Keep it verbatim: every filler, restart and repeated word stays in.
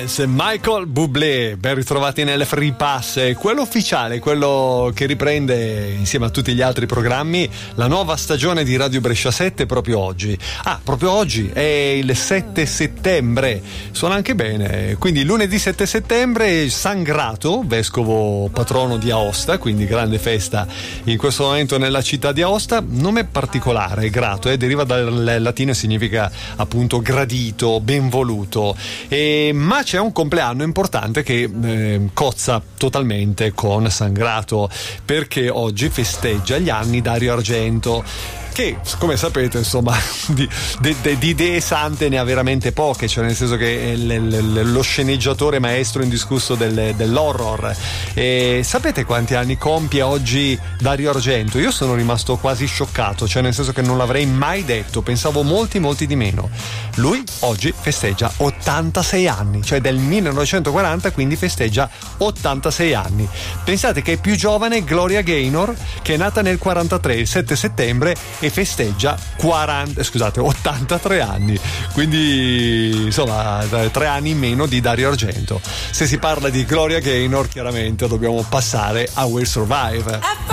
Dance, Michael Bublé, ben ritrovati nelle Free Pass, quello ufficiale, quello che riprende insieme a tutti gli altri programmi la nuova stagione di Radio Brescia sette proprio oggi. Ah, proprio oggi è il sette settembre, suona anche bene, quindi lunedì sette settembre San Grato, vescovo patrono di Aosta, quindi grande festa in questo momento nella città di Aosta. Nome particolare, Grato, eh, deriva dal latino e significa appunto gradito, benvoluto. E, ma c'è un compleanno importante che eh, cozza totalmente con San Grato, perché oggi festeggia gli anni Dario Argento, che come sapete insomma di, di, di idee sante ne ha veramente poche, cioè nel senso che è l, l, lo sceneggiatore maestro indiscusso del, dell'horror. E sapete quanti anni compie oggi Dario Argento? Io sono rimasto quasi scioccato, cioè nel senso che non l'avrei mai detto, pensavo molti molti di meno. Lui oggi festeggia ottantasei anni, cioè del millenovecentoquaranta, quindi festeggia ottantasei anni. Pensate che è più giovane Gloria Gaynor, che è nata nel quarantatré, il sette settembre, e festeggia quaranta, scusate, ottantatré anni, quindi insomma tre anni in meno di Dario Argento. Se si parla di Gloria Gaynor chiaramente dobbiamo passare a Will Survive.